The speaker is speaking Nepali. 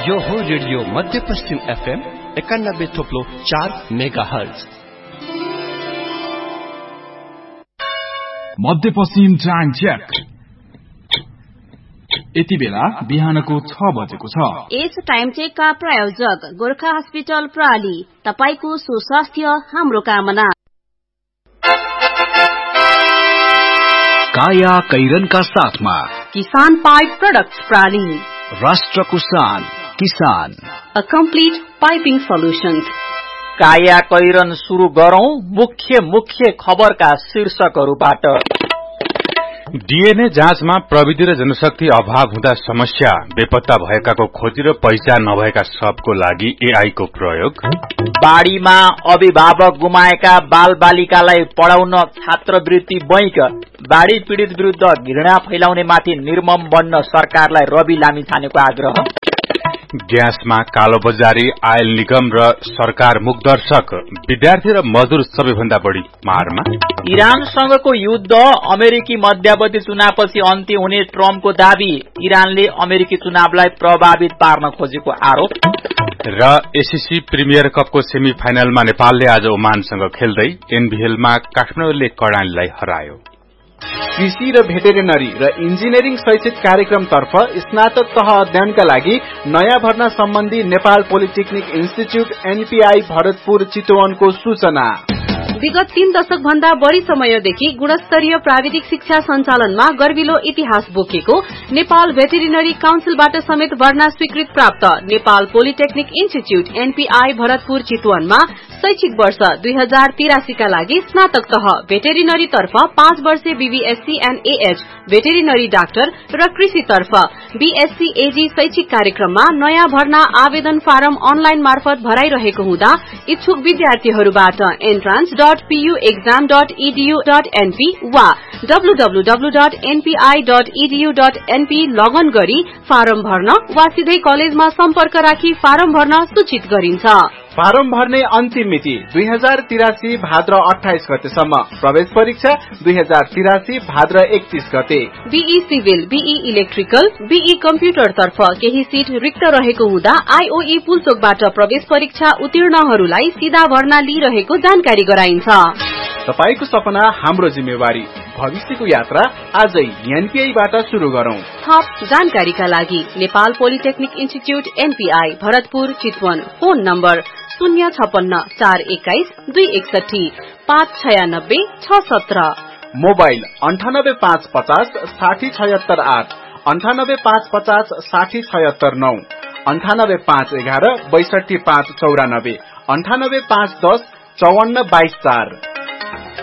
यो हो रेडियो मध्यपश्चिम FM 91.4 मेगाहर्ज। मध्यपश्चिम टाइम चेक। यति बेला बिहानको 6 बजेको छ। यस टाइम चेकका प्रायोजक गोरखा हस्पिटल प्राली, तपाईको सुस्वास्थ्य हाम्रो कामना। काया कैरनका साथमा किसान पाइप प्रोडक्ट्स प्राली, राष्ट्रको शान किसान, अ कम्प्लिट पाइपिङ सोल्युशन्स। काया कैरन सुरु गरौं मुख्य खबरका शीर्षकहरूबाट। डीएनए जाँचमा प्रविधि र जनशक्ति अभाव हुँदा समस्या, बेपत्ता भएकाको खोजी र पहिचान नभएका सबको लागि एआई को प्रयोग। बाढीमा अभिभावक गुमाएका बाल बालिकालाई पढाउन छात्रवृत्ति बैंक। बाढी पीड़ित विरुद्ध घृणा फैलाउने माथि निर्मम बन्न सरकारलाई रवि लामिछानेको आग्रह। ग्यासमा कालोबजारी, आयल निगम र सरकार मुखदर्शक, विद्यार्थी र मजदूर सबैभन्दा बढी मारमा। इरानसँगको युद्ध अमेरिकी मध्यावधि चुनावपछि अन्त्य हुने ट्रम्पको दावी। इरानले अमेरिकी चुनावलाई प्रभावित पार्न खोजेको आरोप। र एससीसी प्रिमियर कपको सेमी फाइनलमा नेपालले आज ओमानसँग खेल्दै एनबीएलमा काठमाडौँले कर्णालीलाई हरायो। कृषि र भेटेरिनरी र इन्जिनियरिङ शैक्षिक कार्यक्रमतर्फ स्नातक तह अध्ययनका लागि नयाँ भर्ना सम्बन्धी Nepal polytechnic institute NPI Bharatpur चितवनको सूचना। विगत 3 दशक भन्दा बढ़ी समयदेखि गुणस्तरीय प्राविधिक शिक्षा सञ्चालनमा गर्विलो इतिहास बोकेको नेपाल भेटेरिनरी काउन्सिलबाट समेत भर्ना स्वीकृत प्राप्त Nepal polytechnic institute NPI Bharatpur चितवनमा शैक्षिक वर्ष 2083 का लागि स्नातक तह भेटेरिनरी तर्फ 5 वर्षे BVSc and AH veterinary doctor र कृषि तर्फ बीएससी एजी शैक्षिक कार्यक्रममा नयाँ भर्ना आवेदन फारम अनलाइन मार्फत भराइरहेको हुँदा इच्छुक विद्यार्थीहरूबाट entrance.puexam.edu.np वा www.npi.edu.np लगन गरी फारम भर्न वा सिधै कलेजमा सम्पर्क राखी फारम भर्न सूचित गरिन्छ। फारम भर्ने अन्तिम मिति 2083 भाद्र 28 गतेसम्म। प्रवेश परीक्षा 2083 भाद्र 31 गते। Be civil, be electrical, be computer तर्फ केही सीट रिक्त रहेको हुँदा आईओई पुल्चोकबाट प्रवेश परीक्षा उत्तीर्णहरूलाई सीधा भर्ना लिइरहेको जानकारी गराइन्छ। तपाईको सपना हाम्रो जिम्मेवारी, भविष्यको यात्रा आजै एनपीआईबाट शुरू गरौं। थप जानकारीका लागि Nepal polytechnic institute NPI Bharatpur Chitwan, phone number 056-421-261-596-617, mobile 98550 60768, 98550 60769, 98511 62594, 98510 5422 4।